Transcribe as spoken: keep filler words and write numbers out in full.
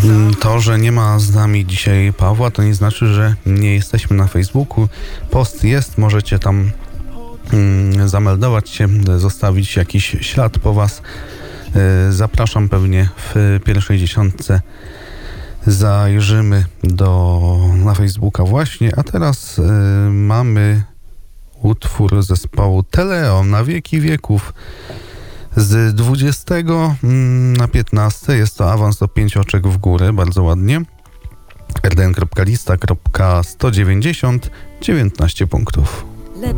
To, że nie ma z nami dzisiaj Pawła, to nie znaczy, że nie jesteśmy na Facebooku. Post jest, możecie tam mm, zameldować się, zostawić jakiś ślad po was. Zapraszam, pewnie w pierwszej dziesiątce zajrzymy do, na Facebooka właśnie, a teraz y, mamy utwór zespołu Teleon na wieki wieków z dwudziestego na piętnaste. Jest to awans do pięć oczek w górę, bardzo ładnie. r d n kropka lista kropka sto dziewięćdziesiąt dziewiętnaście punktów.